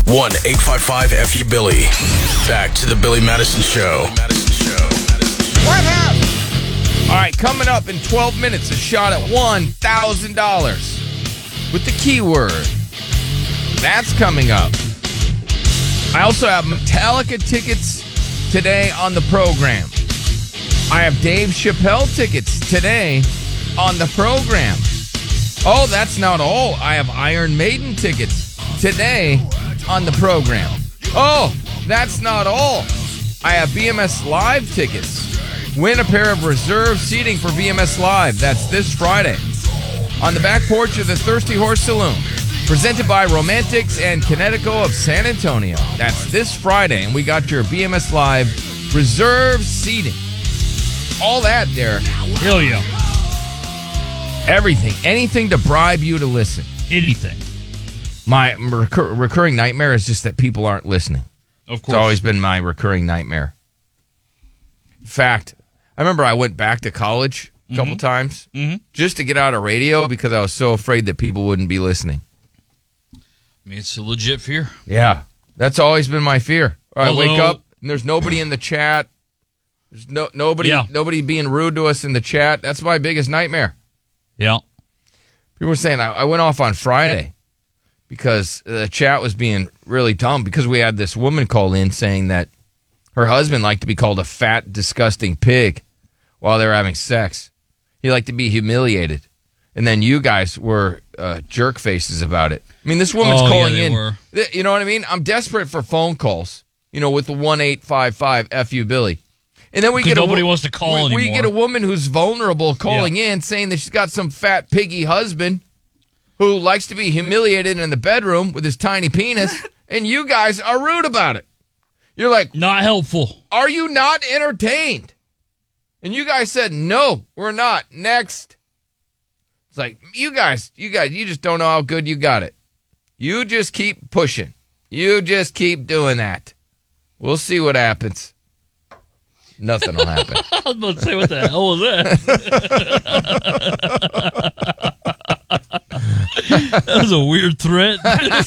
1-855-FU-BILLY. Back to the Billy Madison Show. What happened? All right, coming up in 12 minutes, a shot at $1,000 with the keyword. That's coming up. I also have Metallica tickets today on the program. I have Dave Chappelle tickets today on the program. Oh, that's not all. I have Iron Maiden tickets today on the program. Oh, that's not all. I have BMS Live tickets. Win a pair of reserved seating for BMS Live. That's this Friday on the back porch of the Thirsty Horse Saloon. Presented by Romantics and Connecticut of San Antonio. That's this Friday, and we got your BMS Live reserved seating. All that, Derek. Hell yeah. Everything. Anything to bribe you to listen. Anything. My recurring nightmare is just that people aren't listening. Of course. It's always been my recurring nightmare. In fact, I remember I went back to college a couple times just to get out of radio because I was so afraid that people wouldn't be listening. I mean, it's a legit fear. Yeah. That's always been my fear. I Although, wake up and there's nobody in the chat. There's nobody being rude to us in the chat. That's my biggest nightmare. Yeah. People were saying I went off on Friday because the chat was being really dumb because we had this woman call in saying that her husband liked to be called a fat, disgusting pig while they were having sex. He liked to be humiliated. And then you guys were jerk faces about it. I mean, this woman's calling in. Were. You know what I mean? I'm desperate for phone calls, with the 1-855-FU-BILLY. And then nobody wants to call anymore. We get a woman who's vulnerable calling in saying that she's got some fat piggy husband who likes to be humiliated in the bedroom with his tiny penis, and you guys are rude about it. You're like, not helpful. Are you not entertained? And you guys said, no, we're not. Next. It's like, you guys, you just don't know how good you got it. You just keep pushing. You just keep doing that. We'll see what happens. Nothing will happen. I was about to say, what the hell was that? That was a weird threat.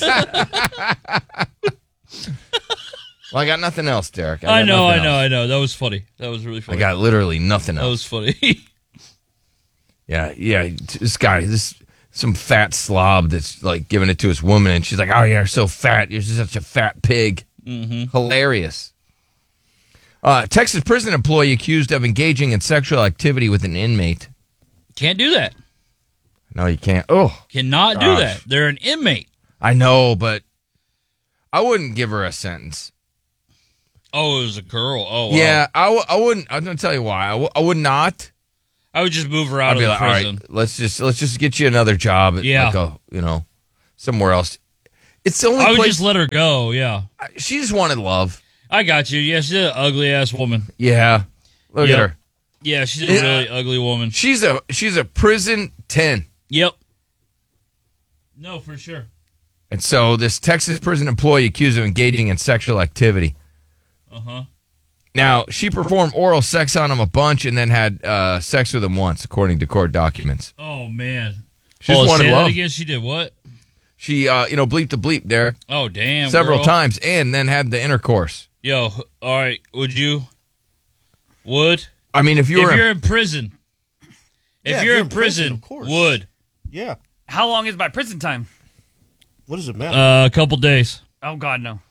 Well, I got nothing else, Derek. I know. That was funny. That was really funny. I got literally nothing else. That was funny. Yeah. This guy, some fat slob that's like giving it to his woman, and she's like, "Oh, you're so fat. You're such a fat pig." Mm-hmm. Hilarious. Texas prison employee accused of engaging in sexual activity with an inmate. Can't do that. No, you can't. Oh, cannot do that. They're an inmate. I know, but I wouldn't give her a sentence. Oh, it was a girl. Oh, wow. Yeah, I wouldn't. I'm gonna tell you why. I would not. I would just move her out of the prison. All right, let's just get you another job. At somewhere else. It's the only. I would just let her go. Yeah, she just wanted love. I got you. Yeah, she's an ugly ass woman. Yeah, look at her. Yeah, she's a really ugly woman. She's a prison 10. Yep. No, for sure. And so this Texas prison employee accused of engaging in sexual activity. Uh-huh. Now, she performed oral sex on him a bunch and then had sex with him once, according to court documents. Oh, man. She just wanted love. That again? She did what? She, bleep to bleep, Derek. Oh, damn, several times, and then had the intercourse. Yo, all right, would you? Would? I mean, if you're in prison. If you're in prison, of course. Would. Yeah. How long is my prison time? What does it matter? A couple days. Oh, God, no.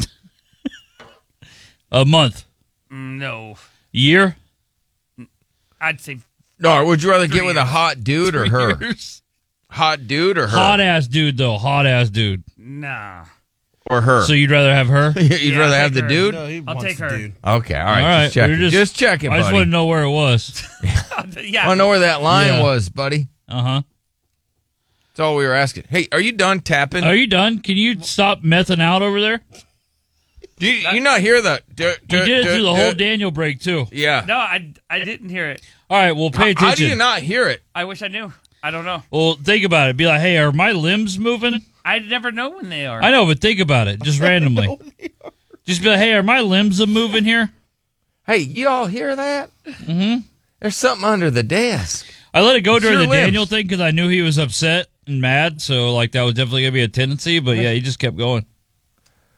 A month. No. Year? I'd say. No, would you rather get with a hot dude or her? Years? Hot dude or her? Hot ass dude, though. Hot ass dude. Nah. Or her? So you'd rather have her? You'd rather have the dude? No, he I'll wants take the her. dude. Okay, all right. All right. Just checking, buddy. I just want to know where it was. Yeah. I want to know where that line was, buddy. Uh-huh. That's all we were asking. Hey, are you done tapping? Are you done? Can you stop messing out over there? Do you not hear the... You did it through the whole Daniel break, too. Yeah. No, I didn't hear it. All right, well, pay attention. How do you not hear it? I wish I knew. I don't know. Well, think about it. Be like, hey, are my limbs moving? I never know when they are. I know, but think about it, just randomly. Just be like, hey, are my limbs moving here? Hey, you all hear that? Mm-hmm. There's something under the desk. I let it go during the limbs. Daniel thing because I knew he was upset and mad, so like that was definitely going to be a tendency, but yeah, he just kept going.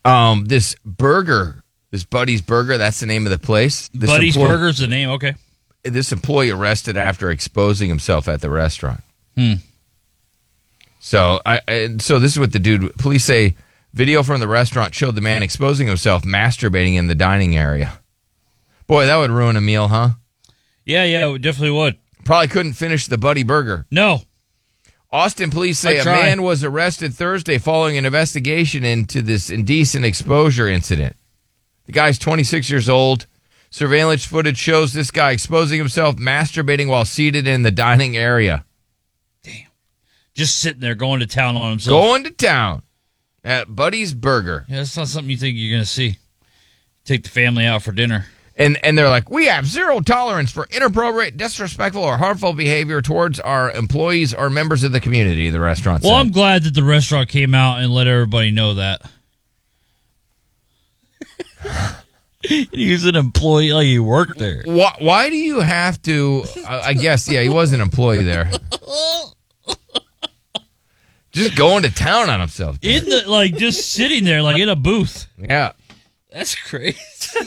This burger, this Buddy's Burger, that's the name of the place. Buddy's Burger's the name. Okay. This employee arrested after exposing himself at the restaurant. So so this is what the dude. Police say video from the restaurant showed the man exposing himself, masturbating in the dining area. Boy, that would ruin a meal, huh? Yeah, it definitely would. Probably couldn't finish the Buddy Burger. No. Austin police say a man was arrested Thursday following an investigation into this indecent exposure incident. The guy's 26 years old. Surveillance footage shows this guy exposing himself, masturbating while seated in the dining area. Damn. Just sitting there going to town on himself. Going to town at Buddy's Burger. Yeah, that's not something you think you're going to see. Take the family out for dinner. And they're like, we have zero tolerance for inappropriate, disrespectful, or harmful behavior towards our employees or members of the community, the restaurant said. Well, I'm glad that the restaurant came out and let everybody know that. He's an employee, like he worked there. Why do you have to, I guess, yeah, he was an employee there. Just going to town on himself. Just sitting there, like in a booth. Yeah. That's crazy.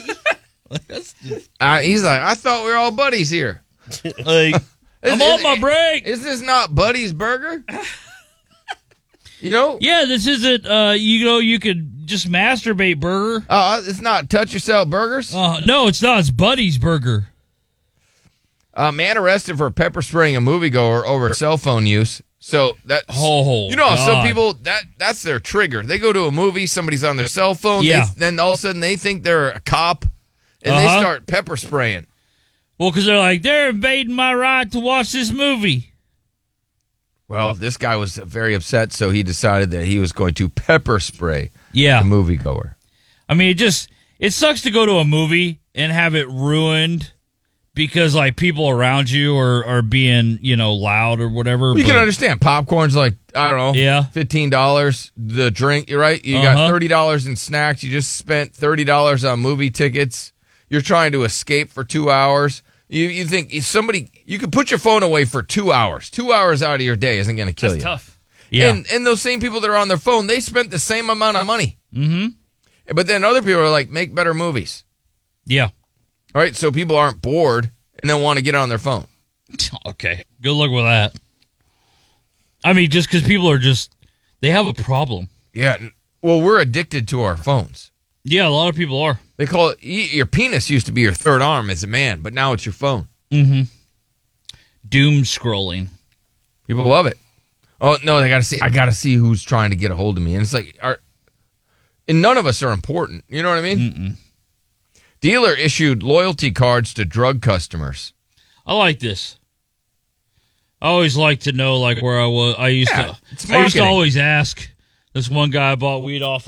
He's like, I thought we were all buddies here. Like, I'm on my break. Is this not Buddy's Burger? You know? Yeah, this isn't, you could just masturbate burger. It's not Touch Yourself Burgers? No, it's not. It's Buddy's Burger. Man arrested for pepper spraying a moviegoer over cell phone use. So that's, you know, how some people, that's their trigger. They go to a movie, somebody's on their cell phone. Yeah. Then all of a sudden they think they're a cop. And they start pepper spraying. Well, because they're like, they're invading my right to watch this movie. Well, this guy was very upset, so he decided that he was going to pepper spray the moviegoer. I mean, it sucks to go to a movie and have it ruined because, like, people around you are being, loud or whatever. You can understand. Popcorn's like, I don't know, $15. The drink, you're right. You got $30 in snacks. You just spent $30 on movie tickets. You're trying to escape for 2 hours. You think you could put your phone away for 2 hours. 2 hours out of your day isn't going to kill you. That's tough. Yeah. And those same people that are on their phone, they spent the same amount of money. Mm-hmm. But then other people are like, make better movies. Yeah. All right, so people aren't bored and then want to get on their phone. Okay. Good luck with that. I mean, just because people are they have a problem. Yeah. Well, we're addicted to our phones. Yeah, a lot of people are. They call it, your penis used to be your third arm as a man, but now it's your phone. Mm-hmm. Doom scrolling. People love it. Oh, no, I got to see who's trying to get a hold of me. And it's like, and none of us are important. You know what I mean? Mm-mm. Dealer issued loyalty cards to drug customers. I like this. I always like to know, like, where I was. I used to always ask. This one guy I bought weed off